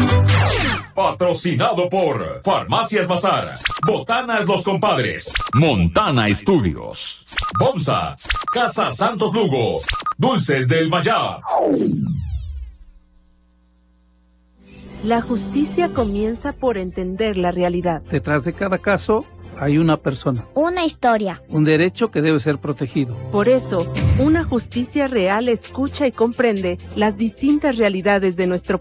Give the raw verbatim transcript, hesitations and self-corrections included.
Patrocinado por Farmacias Bazar, Botanas Los Compadres, Montana Estudios, Bomsa, Casa Santos Lugo, Dulces del Mayab. La justicia comienza por entender la realidad. Detrás de cada caso hay una persona. Una historia. Un derecho que debe ser protegido. Por eso, una justicia real escucha y comprende las distintas realidades de nuestro